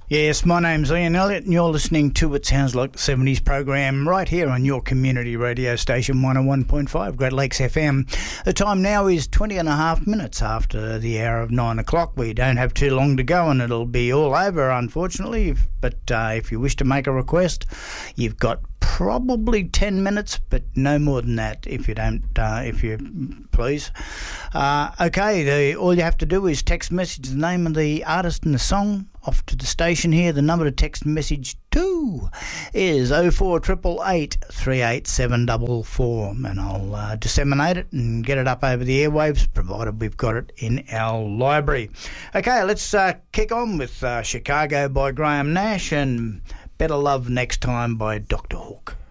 Yes, my name's Ian Elliott and you're listening to It Sounds Like the 70s program right here on your community radio station 101.5 Great Lakes FM. The time now is 20 and a half minutes after the hour of 9 o'clock. We don't have too long to go and it'll be all over, unfortunately. But if you wish to make a request, you've got probably 10 minutes, but no more than that if you don't, if you please. Okay, all you have to do is text message the name of the artist and the song off to the station here. The number to text message to is 0488 38744, and I'll disseminate it and get it up over the airwaves, provided we've got it in our library. Okay, let's kick on with Chicago by Graham Nash and Better Love Next Time by Dr. Hook.